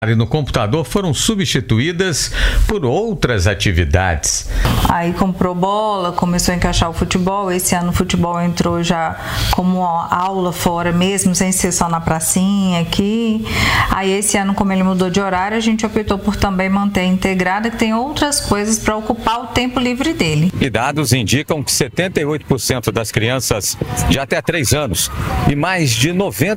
no computador foram substituídas por outras atividades. Aí comprou bola, começou a encaixar o futebol. Esse ano o futebol entrou já como aula fora mesmo, sem ser só na pracinha aqui. Aí esse ano, como ele mudou de horário, a gente optou por também manter integrada, que tem outras coisas para ocupar o tempo livre dele. E dados indicam que 78% das crianças de até 3 anos e mais de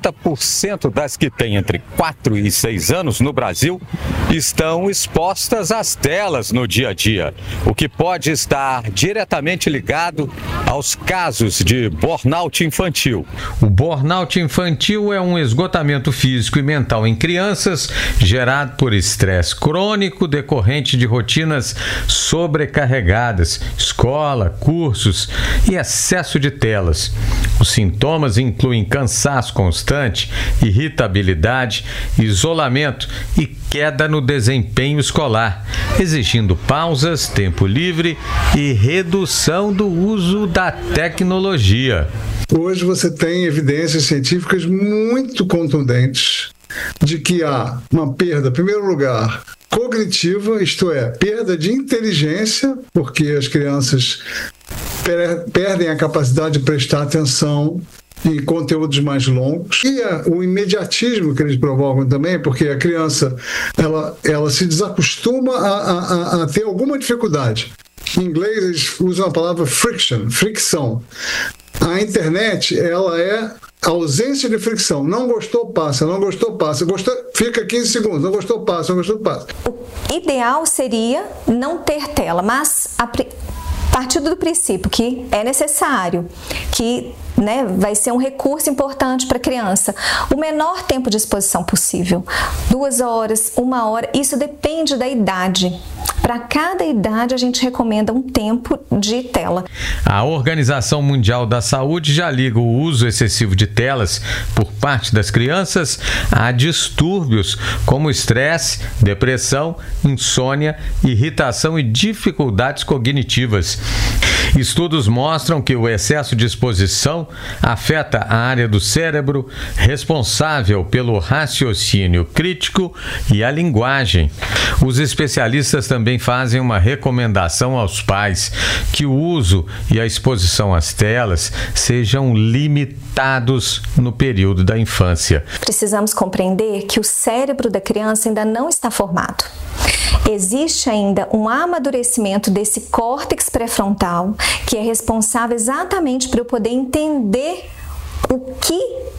90% das que têm entre 4 e 6 anos no Brasil estão expostas às telas no dia a dia, o que pode estar diretamente ligado aos casos de burnout infantil. O burnout infantil é um esgotamento físico e mental em crianças gerado por estresse crônico decorrente de rotinas sobrecarregadas, escola, cursos e excesso de telas. Os sintomas incluem cansaço constante, irritabilidade, isolamento e queda no desempenho escolar, exigindo pausas, tempo livre e redução do uso da tecnologia. Hoje você tem evidências científicas muito contundentes de que há uma perda, em primeiro lugar, cognitiva, isto é, perda de inteligência, porque as crianças perdem a capacidade de prestar atenção em conteúdos mais longos, e o imediatismo que eles provocam também, porque a criança ela se desacostuma a ter alguma dificuldade. Em inglês eles usam a palavra fricção. A internet, ela é ausência de fricção. Não gostou, passa. Não gostou, passa. Gostou, fica 15 segundos. Não gostou, passa. Não gostou, passa. O ideal seria não ter tela, mas partindo do princípio que é necessário, que vai ser um recurso importante para a criança, o menor tempo de exposição possível, 2 horas, 1 hora, isso depende da idade. Para cada idade a gente recomenda um tempo de tela. A Organização Mundial da Saúde já liga o uso excessivo de telas por parte das crianças a distúrbios como estresse, depressão, insônia, irritação e dificuldades cognitivas. Estudos mostram que o excesso de exposição afeta a área do cérebro responsável pelo raciocínio crítico e a linguagem. Os especialistas também fazem uma recomendação aos pais que o uso e a exposição às telas sejam limitados no período da infância. Precisamos compreender que o cérebro da criança ainda não está formado. Existe ainda um amadurecimento desse córtex pré-frontal, que é responsável exatamente para eu poder entender o que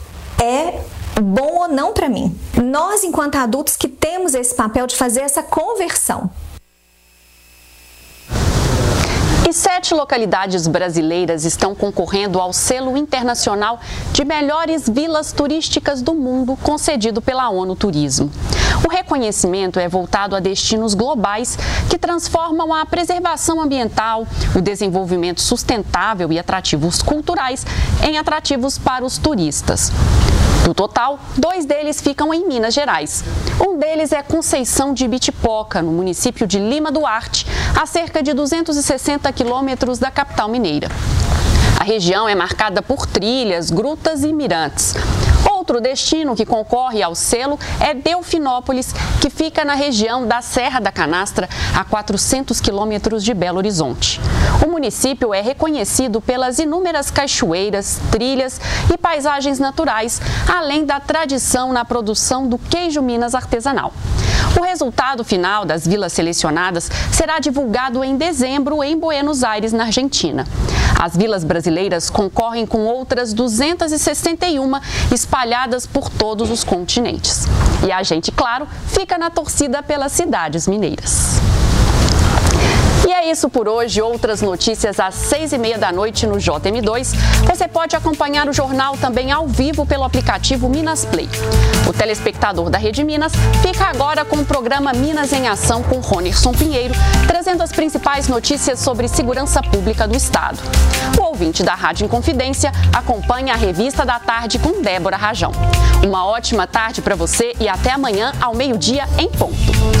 é bom ou não para mim. Nós, enquanto adultos, que temos esse papel de fazer essa conversão. E 7 localidades brasileiras estão concorrendo ao selo internacional de melhores vilas turísticas do mundo, concedido pela ONU Turismo. O reconhecimento é voltado a destinos globais que transformam a preservação ambiental, o desenvolvimento sustentável e atrativos culturais em atrativos para os turistas. Do total, 2 deles ficam em Minas Gerais. Um deles é Conceição de Ibitipoca, no município de Lima Duarte, a cerca de 260 quilômetros da capital mineira. A região é marcada por trilhas, grutas e mirantes. Outro destino que concorre ao selo é Delfinópolis, que fica na região da Serra da Canastra, a 400 quilômetros de Belo Horizonte. O município é reconhecido pelas inúmeras cachoeiras, trilhas e paisagens naturais, além da tradição na produção do queijo Minas artesanal. O resultado final das vilas selecionadas será divulgado em dezembro em Buenos Aires, na Argentina. As vilas brasileiras concorrem com outras 261 espalhadas por todos os continentes. E a gente, claro, fica na torcida pelas cidades mineiras. E é isso por hoje. Outras notícias às 6h30 da noite no JM2. Você pode acompanhar o jornal também ao vivo pelo aplicativo Minas Play. O telespectador da Rede Minas fica agora com o programa Minas em Ação com Ronerson Pinheiro, trazendo as principais notícias sobre segurança pública do Estado. O ouvinte da Rádio Inconfidência acompanha a Revista da Tarde com Débora Rajão. Uma ótima tarde para você e até amanhã ao meio-dia em ponto.